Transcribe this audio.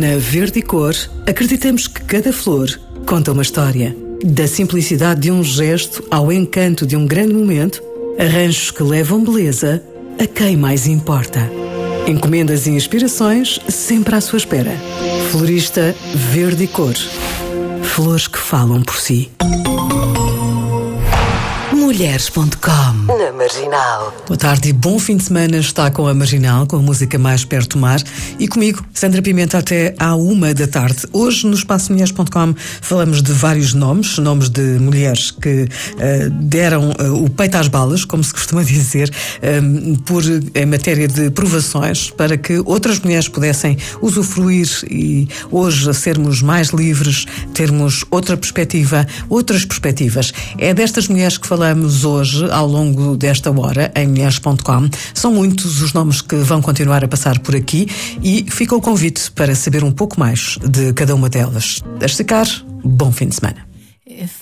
Na Verdicor, acreditamos que cada flor conta uma história. Da simplicidade de um gesto ao encanto de um grande momento, arranjos que levam beleza a quem mais importa. Encomendas e inspirações sempre à sua espera. Florista Verdicor. Flores que falam por si. Mulheres.com na Marginal. Boa tarde e bom fim de semana. Está com a Marginal, com a música mais perto do mar. E comigo, Sandra Pimenta, até à 1h da tarde. Hoje, no espaço Mulheres.com, falamos de vários nomes de mulheres que deram o peito às balas, como se costuma dizer, em matéria de provações, para que outras mulheres pudessem usufruir e hoje sermos mais livres, termos outras perspectivas. É destas mulheres que falamos hoje, ao longo desta hora, em Mulheres.com. São muitos os nomes que vão continuar a passar por aqui e fica o convite para saber um pouco mais de cada uma delas. Deixe-se ficar, bom fim de semana.